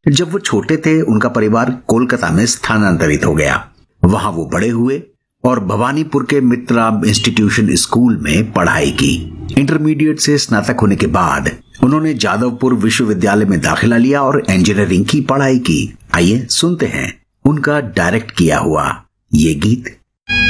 जब वो छोटे थे उनका परिवार कोलकाता में स्थानांतरित हो गया। वहां वो बड़े हुए और भवानीपुर के मित्रा इंस्टीट्यूशन स्कूल में पढ़ाई की। इंटरमीडिएट से स्नातक होने के बाद उन्होंने जादवपुर विश्वविद्यालय में दाखिला लिया और इंजीनियरिंग की पढ़ाई की। आइए सुनते हैं उनका डायरेक्ट किया हुआ ये गीत।